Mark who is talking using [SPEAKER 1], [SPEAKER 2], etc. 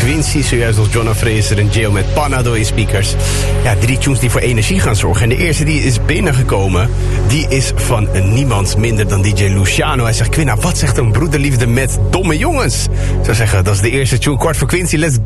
[SPEAKER 1] Quincy, zojuist als Jonna Fraser en Jail met Panna door je speakers. Ja, 3 tunes die voor energie gaan zorgen. En de eerste die is binnengekomen, die is van niemand minder dan DJ Luciano. Hij zegt, Quinna, wat zegt een broederliefde met domme jongens? Ik zou zeggen, dat is de eerste tune, kwart voor Quincy. Let's